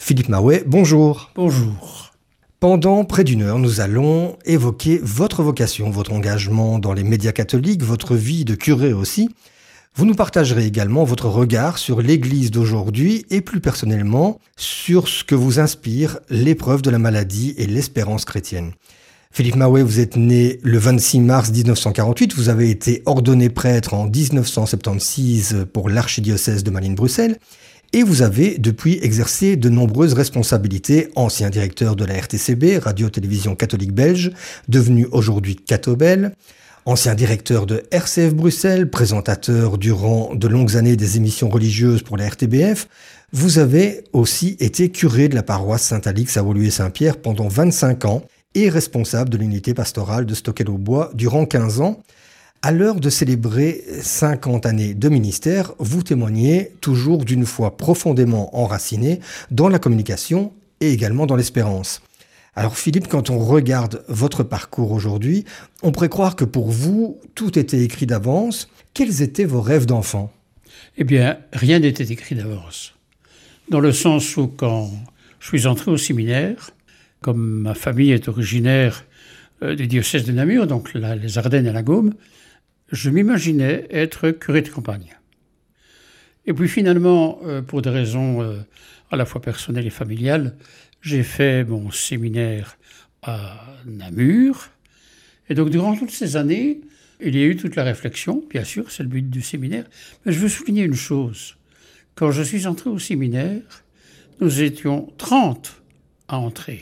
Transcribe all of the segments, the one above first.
Philippe Maouet, bonjour. Bonjour. Pendant près d'une heure, nous allons évoquer votre vocation, votre engagement dans les médias catholiques, votre vie de curé aussi. Vous nous partagerez également votre regard sur l'Église d'aujourd'hui et plus personnellement sur ce que vous inspire l'épreuve de la maladie et l'espérance chrétienne. Philippe Maouet, vous êtes né le 26 mars 1948, vous avez été ordonné prêtre en 1976 pour l'archidiocèse de Malines-Bruxelles et vous avez depuis exercé de nombreuses responsabilités, ancien directeur de la RTCB, Radio-Télévision Catholique Belge, devenu aujourd'hui Catobel, ancien directeur de RCF Bruxelles, présentateur durant de longues années des émissions religieuses pour la RTBF. Vous avez aussi été curé de la paroisse Saint-Alix à Woluwe-Saint-Pierre pendant 25 ans et responsable de l'unité pastorale de Stockel-au-Bois durant 15 ans. À l'heure de célébrer 50 années de ministère, vous témoignez toujours d'une foi profondément enracinée dans la communication et également dans l'espérance. Alors Philippe, quand on regarde votre parcours aujourd'hui, on pourrait croire que pour vous, tout était écrit d'avance. Quels étaient vos rêves d'enfant ? Eh bien, rien n'était écrit d'avance. Dans le sens où quand je suis entré au séminaire, comme ma famille est originaire du diocèse de Namur, donc les Ardennes et la Gaume, je m'imaginais être curé de campagne. Et puis finalement, pour des raisons à la fois personnelles et familiales, j'ai fait mon séminaire à Namur. Et donc durant toutes ces années, il y a eu toute la réflexion, bien sûr, c'est le but du séminaire, mais je veux souligner une chose. Quand je suis entré au séminaire, nous étions 30 à entrer.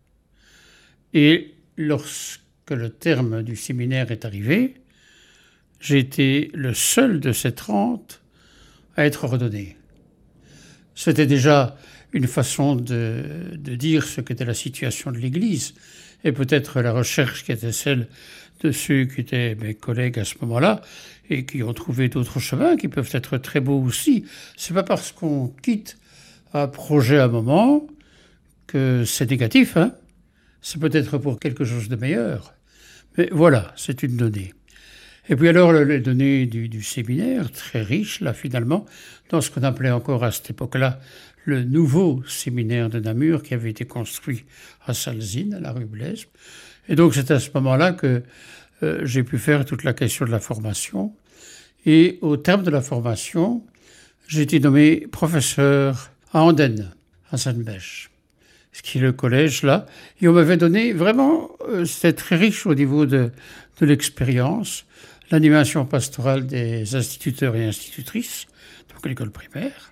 Et lorsque le terme du séminaire est arrivé, j'ai été le seul de ces 30 à être ordonné. C'était déjà une façon de dire ce qu'était la situation de l'Église et peut-être la recherche qui était celle de ceux qui étaient mes collègues à ce moment-là et qui ont trouvé d'autres chemins qui peuvent être très beaux aussi. C'est pas parce qu'on quitte un projet à un moment que c'est négatif, hein. C'est peut-être pour quelque chose de meilleur. Mais voilà, c'est une donnée. Et puis alors, les données du séminaire, très riche, là, finalement, dans ce qu'on appelait encore à cette époque-là le nouveau séminaire de Namur qui avait été construit à Salzine, à la rue Blaise. Et donc, c'est à ce moment-là que j'ai pu faire toute la question de la formation. Et au terme de la formation, j'ai été nommé professeur à Andenne, à Sainte-Bèche, ce qui est le collège là. Et on m'avait donné vraiment, c'était très riche au niveau de l'expérience, l'animation pastorale des instituteurs et institutrices, donc l'école primaire.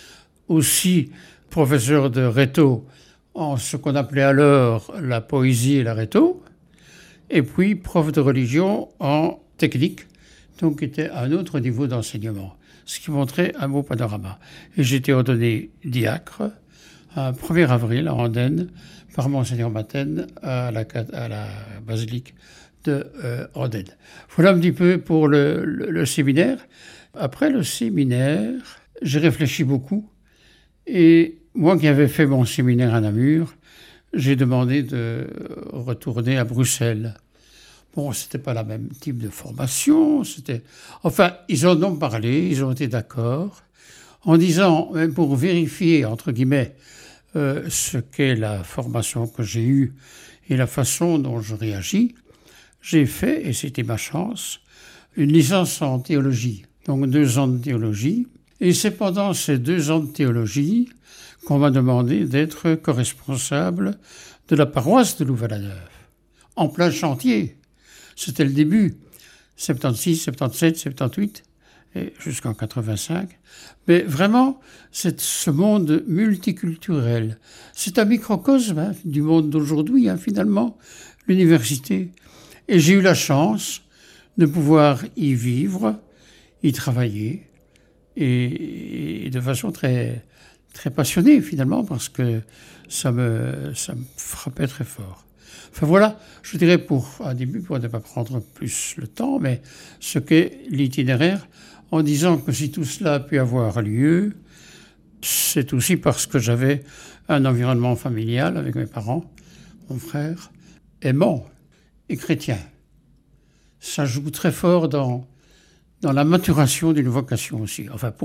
Aussi professeur de rhéto en ce qu'on appelait alors la poésie et la rhéto. Et puis prof de religion en technique, donc qui était un autre niveau d'enseignement, ce qui montrait un beau panorama. Et j'ai été ordonné diacre un 1er avril à Andenne par Monseigneur Maten à la basilique de Andenne. Voilà un petit peu pour le séminaire. Après le séminaire, j'ai réfléchi beaucoup et moi qui avais fait mon séminaire à Namur, j'ai demandé de retourner à Bruxelles. Bon, c'était pas la même type de formation, enfin, ils en ont parlé, ils ont été d'accord, en disant, même pour vérifier, entre guillemets, ce qu'est la formation que j'ai eue et la façon dont je réagis, j'ai fait, et c'était ma chance, une licence en théologie, donc 2 ans de théologie. Et c'est pendant ces 2 ans de théologie qu'on m'a demandé d'être co-responsable de la paroisse de Louvain-la-Neuve, en plein chantier. C'était le début, 76, 77, 78, et jusqu'en 85. Mais vraiment, c'est ce monde multiculturel. C'est un microcosme du monde d'aujourd'hui, finalement, l'université. Et j'ai eu la chance de pouvoir y vivre, y travailler, et de façon très, très passionnée, finalement, parce que ça me frappait très fort. Enfin voilà, je dirais pour un début, pour ne pas prendre plus le temps, mais ce qu'est l'itinéraire, en disant que si tout cela a pu avoir lieu, c'est aussi parce que j'avais un environnement familial avec mes parents, mon frère, aimant et chrétien. Ça joue très fort dans la maturation d'une vocation aussi. Enfin,